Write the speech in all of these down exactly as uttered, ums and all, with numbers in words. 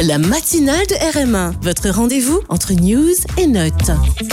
La matinale de R M un, votre rendez-vous entre news et notes.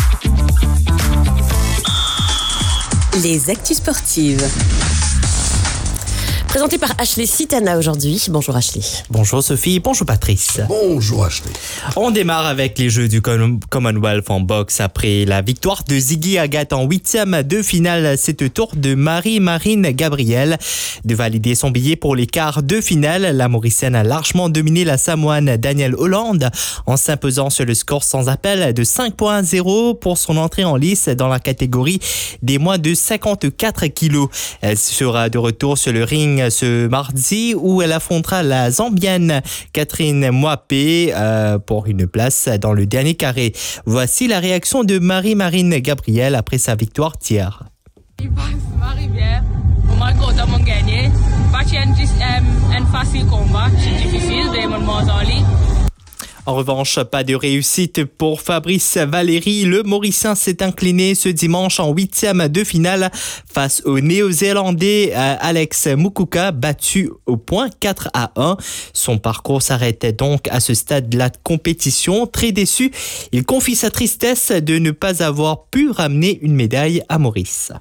Les actus sportives. Présenté par Ashley Sitana aujourd'hui. Bonjour Ashley. Bonjour Sophie, bonjour Patrice. Bonjour Ashley. On démarre avec les Jeux du Commonwealth en boxe après la victoire de Ziggy Agathe en huitième de finale. C'est au tour de Marie-Marine Gabriel de valider son billet pour les quarts de finale. La Mauricienne a largement dominé la Samoane Danielle Hollande en s'imposant sur le score sans appel de cinq points à zéro pour son entrée en lice dans la catégorie des moins de cinquante-quatre kilos. Elle sera de retour sur le ring ce mardi où elle affrontera la Zambienne Catherine Mwapé euh, pour une place dans le dernier carré. Voici la réaction de Marie-Marine Gabriel après sa victoire hier. Il passe bien. On m'a content de gagner. Pas un facile combat, c'est difficile, mais mon En revanche, pas de réussite pour Fabrice Valéry. Le Mauricien s'est incliné ce dimanche en huitième de finale face au Néo-Zélandais Alex Mukuka, battu au point quatre à un. Son parcours s'arrêtait donc à ce stade de la compétition. Très déçu, il confie sa tristesse de ne pas avoir pu ramener une médaille à Maurice.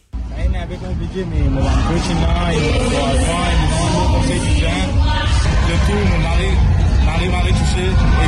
touché et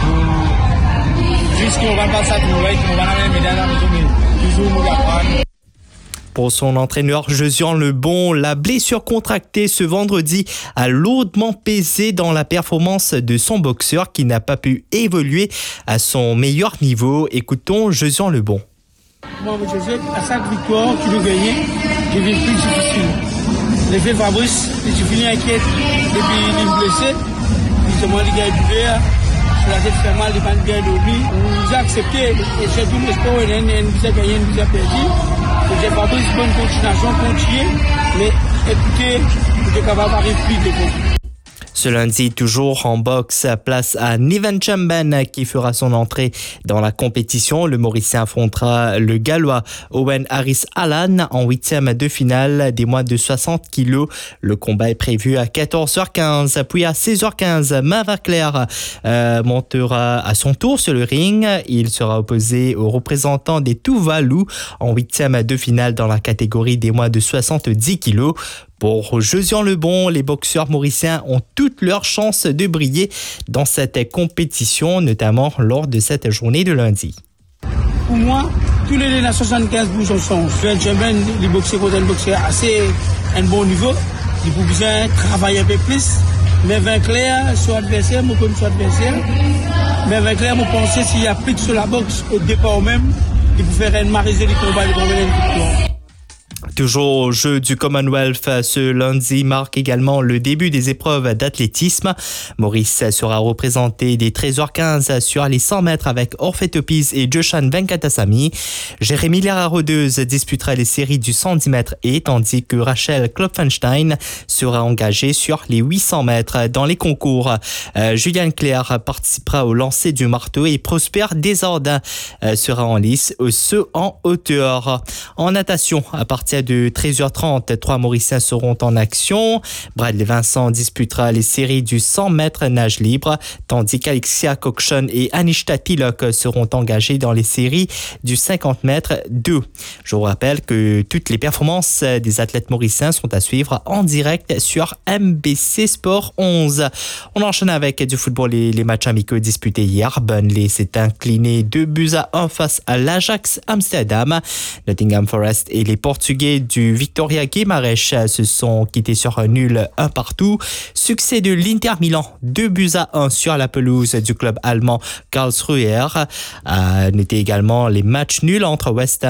nous jusqu'au vingt-sept nous on va la médaille à nous toujours nous apprendre. Pour son entraîneur Josian Lebon, la blessure contractée ce vendredi a lourdement pesé dans la performance de son boxeur qui n'a pas pu évoluer à son meilleur niveau. Écoutons Josian Lebon. Moi, je sais à chaque victoire qu'il veut gagner, je vais plus difficile. L'effet Fabrice, je finis inquiète depuis il est blessé. Moi, les gars du verre, la tête fait mal, les bandes de l'oubli. Vous acceptez, et surtout le sport, il y a une visa gagnée, une visa perdue. J'ai pas besoin de bonne continuation, continuer, mais écoutez, vous êtes capable d'arriver plus de bon. Ce lundi, toujours en boxe, place à Niven Chamben qui fera son entrée dans la compétition. Le Mauricien affrontera le Gallois Owen Harris Allan en huitième de finale des moins de soixante kilos. Le combat est prévu à quatorze heures quinze. Puis à seize heures quinze, Mava Claire euh, montera à son tour sur le ring. Il sera opposé au représentant des Tuvalu en huitième de finale dans la catégorie des moins de soixante-dix kilos. Pour Josian Lebon, les boxeurs mauriciens ont toutes leurs chances de briller dans cette compétition, notamment lors de cette journée de lundi. Pour moi, tous les nations soixante-quinze bougent ensemble. Les boxeurs contre un boxeur assez un bon niveau. Ils peuvent bien travailler un peu plus. Mais vaincre sur adversaire, moi comme sur adversaire. Mais vaincre, moi penser s'il y a plus sur la boxe au départ même, ils peuvent faire un mariser les combats et gagner une victoire. Toujours au jeu du Commonwealth, ce lundi marque également le début des épreuves d'athlétisme. Maurice sera représenté des treize heures quinze sur les cent mètres avec Orphée Topiz et Joshan Venkatasamy. Jérémy Lara-Rodeuse disputera les séries du cent dix mètres et tandis que Rachel Klopfenstein sera engagée sur les huit cents mètres. Dans les concours, euh, Juliane Claire participera au lancer du marteau et Prosper Desordins euh, sera en lice au saut en hauteur. En natation, à partir de treize heures trente, trois Mauriciens seront en action. Bradley Vincent disputera les séries du cent mètres nage libre, tandis qu'Alexia Cochon et Anishta Tilok seront engagés dans les séries du cinquante mètres deux. Je vous rappelle que toutes les performances des athlètes mauriciens sont à suivre en direct sur M B C Sport onze. On enchaîne avec du football et les matchs amicaux disputés hier. Burnley s'est incliné deux buts à un face à l'Ajax Amsterdam. Nottingham Forest et les Portugais du Victoria Guimarães se sont quittés sur un nul un partout. Succès de l'Inter Milan, deux buts à un sur la pelouse du club allemand Karlsruher. À noter également les matchs nuls entre West Ham